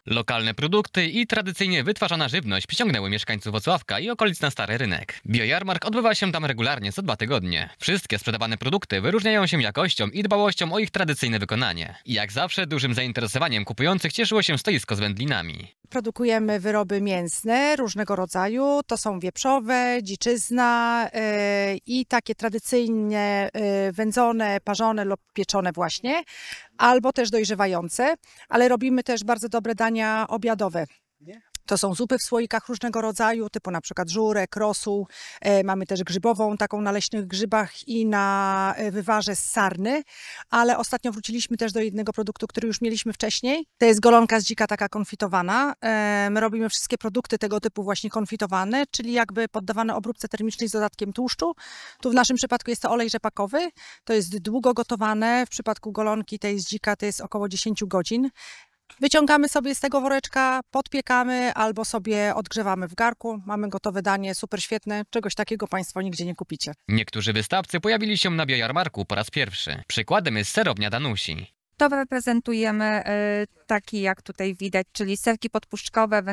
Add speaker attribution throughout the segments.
Speaker 1: Lokalne produkty i tradycyjnie wytwarzana żywność przyciągnęły mieszkańców Włocławka i okolic na Stary Rynek. Biojarmark odbywa się tam regularnie co 2 tygodnie. Wszystkie sprzedawane produkty wyróżniają się jakością i dbałością o ich tradycyjne wykonanie. I jak zawsze dużym zainteresowaniem kupujących cieszyło się stoisko z wędlinami.
Speaker 2: Produkujemy wyroby mięsne różnego rodzaju, to są wieprzowe, dziczyzna i takie tradycyjnie wędzone, parzone lub pieczone właśnie, albo też dojrzewające, ale robimy też bardzo dobre dania obiadowe. To są zupy w słoikach różnego rodzaju, typu na przykład żurek, rosół. Mamy też grzybową, taką na leśnych grzybach i na wywarze z sarny. Ale ostatnio wróciliśmy też do jednego produktu, który już mieliśmy wcześniej. To jest golonka z dzika taka konfitowana. My robimy wszystkie produkty tego typu właśnie konfitowane, czyli jakby poddawane obróbce termicznej z dodatkiem tłuszczu. Tu w naszym przypadku jest to olej rzepakowy. To jest długo gotowane. W przypadku golonki tej z dzika to jest około 10 godzin. Wyciągamy sobie z tego woreczka, podpiekamy albo sobie odgrzewamy w garku. Mamy gotowe danie, super świetne. Czegoś takiego Państwo nigdzie nie kupicie.
Speaker 1: Niektórzy wystawcy pojawili się na Biojarmarku po raz pierwszy. Przykładem jest serownia Danusi.
Speaker 3: To reprezentujemy taki, jak tutaj widać, czyli serki podpuszczkowe,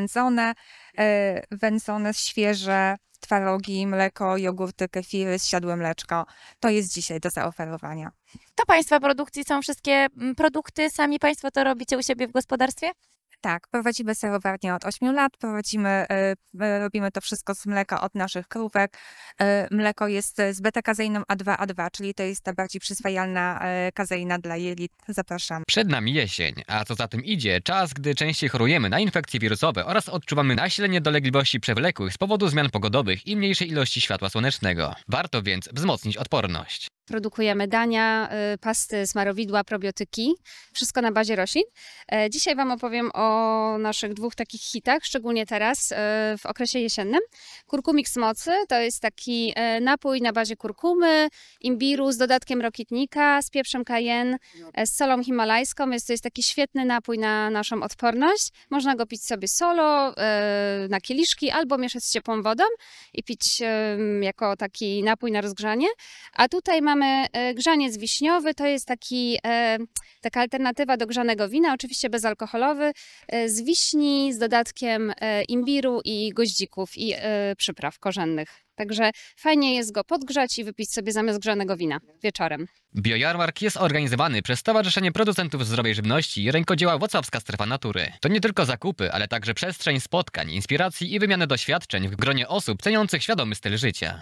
Speaker 3: wędzone świeże, twarogi, mleko, jogurty, kefiry, zsiadłe mleczko. To jest dzisiaj do zaoferowania.
Speaker 4: To Państwa produkcji są wszystkie produkty? Sami Państwo to robicie u siebie w gospodarstwie?
Speaker 3: Tak, prowadzimy serowarnię od 8 lat, robimy to wszystko z mleka od naszych krówek. Mleko jest z beta-kazeiną A2, czyli to jest ta bardziej przyswajalna kazeina dla jelit. Zapraszam.
Speaker 1: Przed nami jesień, a co za tym idzie, czas, gdy częściej chorujemy na infekcje wirusowe oraz odczuwamy nasilenie dolegliwości przewlekłych z powodu zmian pogodowych i mniejszej ilości światła słonecznego. Warto więc wzmocnić odporność.
Speaker 5: Produkujemy dania, pasty, smarowidła, probiotyki. Wszystko na bazie roślin. Dzisiaj Wam opowiem o naszych 2 takich hitach, szczególnie teraz w okresie jesiennym. Kurkumix mocy to jest taki napój na bazie kurkumy, imbiru z dodatkiem rokitnika, z pieprzem cayenne, z solą himalajską. To jest taki świetny napój na naszą odporność. Można go pić sobie solo, na kieliszki albo mieszać z ciepłą wodą i pić jako taki napój na rozgrzanie. A tutaj mamy grzaniec wiśniowy, to jest taka alternatywa do grzanego wina, oczywiście bezalkoholowy, z wiśni, z dodatkiem imbiru i goździków i przypraw korzennych. Także fajnie jest go podgrzać i wypić sobie zamiast grzanego wina wieczorem.
Speaker 1: Biojarmark jest organizowany przez Stowarzyszenie Producentów Zdrowej Żywności i Rękodzieła Włocławska Strefa Natury. To nie tylko zakupy, ale także przestrzeń spotkań, inspiracji i wymiany doświadczeń w gronie osób ceniących świadomy styl życia.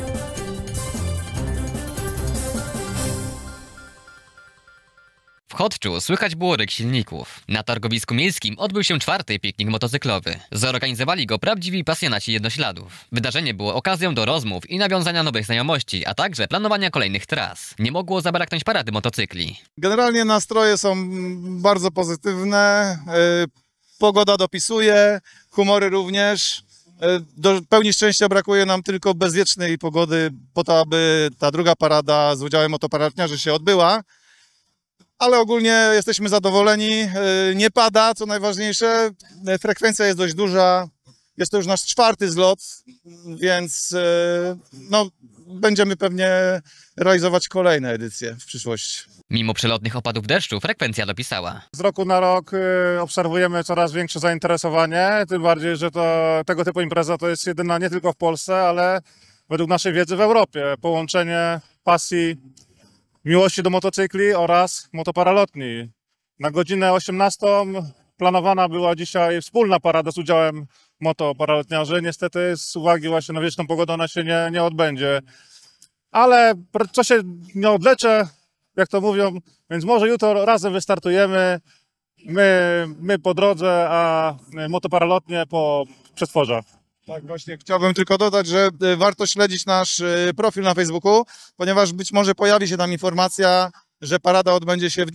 Speaker 1: W Chodczu słychać było ryk silników. Na targowisku miejskim odbył się 4. piknik motocyklowy. Zorganizowali go prawdziwi pasjonaci jednośladów. Wydarzenie było okazją do rozmów i nawiązania nowych znajomości, a także planowania kolejnych tras. Nie mogło zabraknąć parady motocykli.
Speaker 6: Generalnie nastroje są bardzo pozytywne, pogoda dopisuje, humory również. Do pełni szczęścia brakuje nam tylko bezwiecznej pogody po to, aby ta druga parada z udziałem motoparadniarzy się odbyła. Ale ogólnie jesteśmy zadowoleni, nie pada, co najważniejsze, frekwencja jest dość duża, jest to już nasz 4. zlot, więc będziemy pewnie realizować kolejne edycje w przyszłości.
Speaker 1: Mimo przelotnych opadów deszczu frekwencja dopisała.
Speaker 7: Z roku na rok obserwujemy coraz większe zainteresowanie, tym bardziej, że tego typu impreza to jest jedyna nie tylko w Polsce, ale według naszej wiedzy w Europie. Połączenie pasji, miłości do motocykli oraz motoparalotni. Na godzinę 18 planowana była dzisiaj wspólna parada z udziałem motoparalotniarzy. Niestety z uwagi właśnie na wieczną pogodę ona się nie odbędzie. Ale co się nie odlecze, jak to mówią, więc może jutro razem wystartujemy. My po drodze, a motoparalotnie po przetworze.
Speaker 6: Tak, właśnie chciałbym tylko dodać, że warto śledzić nasz profil na Facebooku, ponieważ być może pojawi się tam informacja, że parada odbędzie się w